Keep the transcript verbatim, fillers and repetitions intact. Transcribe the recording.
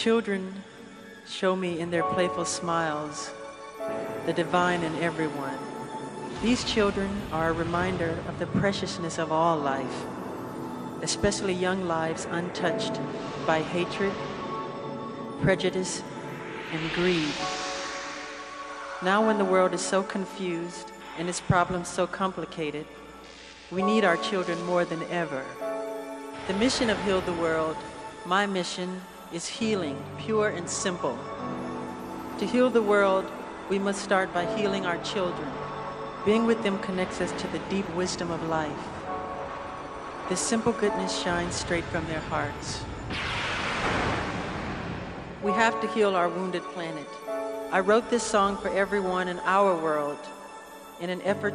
children show me in their playful smiles the divine in everyone. These children are a reminder of the preciousness of all life, especially young lives untouched by hatred, prejudice, and greed. Now when the world is so confused and its problems so complicated, we need our children more than ever. The mission of Heal the World, my mission, is healing, pure and simple. To heal the world, we must start by healing our children. Being with them connects us to the deep wisdom of life. This simple goodness shines straight from their hearts. We have to heal our wounded planet. I wrote this song for everyone in our world in an effort